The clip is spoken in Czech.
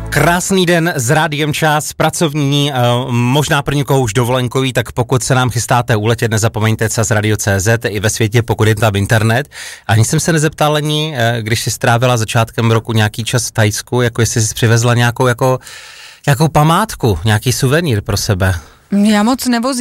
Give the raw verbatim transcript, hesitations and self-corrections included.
Krásný den s Rádiem Čas, pracovní, možná pro někoho už dovolenkový, tak pokud se nám chystáte uletět, nezapomeňte čas radio tečka cé zet i ve světě, pokud je tam internet. Ani jsem se nezeptal ani, když jsi strávila začátkem roku nějaký čas v Thajsku, jako jestli jsi přivezla nějakou jako, nějakou památku, nějaký suvenýr pro sebe. Já moc nevozím.